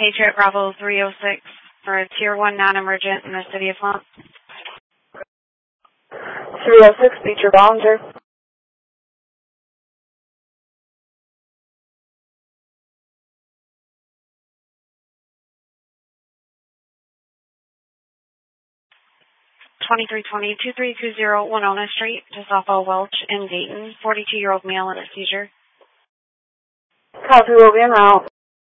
Patriot Bravo 306 for a Tier 1 non-emergent in the city of Flint. 306, Beecher Volunteer. (2320) 2320 Winona Street, just off of Welch in Dayton. 42-year-old male in a seizure. Copy, will be en route.